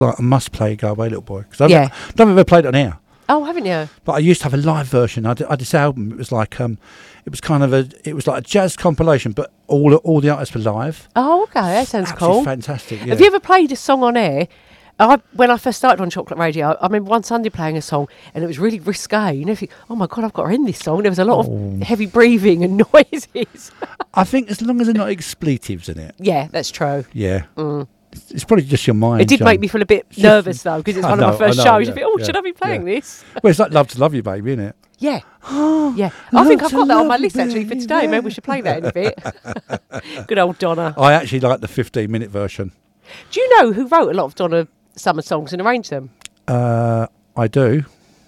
like a must-play Go Away Little Boy. Because I've never played it on air. Oh, haven't you? But I used to have a live version. I did this album. It was like it was like a jazz compilation, but all the artists were live. Oh, okay, that sounds cool. Fantastic. Yeah. Have you ever played a song on air? When I first started on Chocolate Radio, I remember one Sunday playing a song, and it was really risque. You know, if you, oh my God, I've got to end this song. There was a lot of heavy breathing and noises. I think as long as they're not expletives in it. Yeah, that's true. Yeah. It's probably just your mind. It did make me feel a bit nervous, though, because it's one of my first shows. You think, should I be playing this? Well, it's like Love to Love You, Baby, isn't it? Yeah. Yeah. I think I've got that on my list, actually, for today. Maybe we should play that in a bit. Good old Donna. I actually like the 15-minute version. Do you know who wrote a lot of Donna Summer songs and arranged them? I do.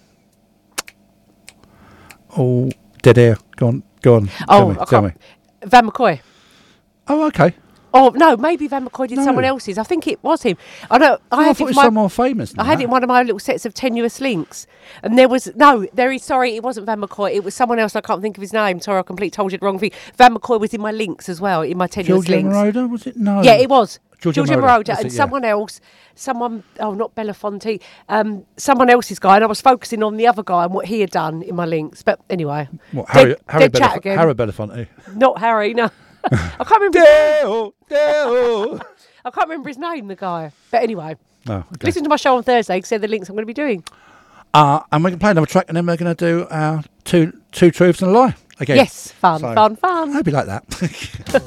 Oh, dead air. Go on. Tell me. Van McCoy. Oh, okay. Oh, no, maybe Van McCoy did someone else's. I think it was him. I know. I thought it was someone more famous than I had it in one of my little sets of Tenuous Links. And it wasn't Van McCoy. It was someone else. I can't think of his name. Sorry, I completely told you the wrong thing. Van McCoy was in my links as well, in my Tenuous Links. Georgia Moroder, was it? No. Yeah, it was. Georgia Moroder. And someone else, not Belafonte, someone else's guy. And I was focusing on the other guy and what he had done in my links. But anyway. What, Harry Belafonte? Not Harry, no. I can't remember. I can't remember his name, the guy. But anyway, listen to my show on Thursday because they're the links I'm going to be doing. And we're going to play another track, and then we're going to do our two truths and a lie again. Yes, fun. I hope you like that.